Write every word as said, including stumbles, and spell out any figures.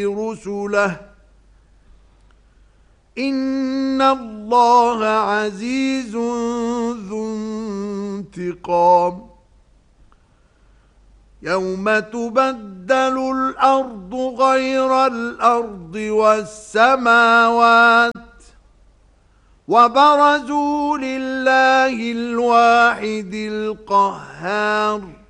رسله إن الله عزيز ذو انتقام يوم تبدل الأرض غير الأرض والسماوات وبرزوا لله الواحد القهار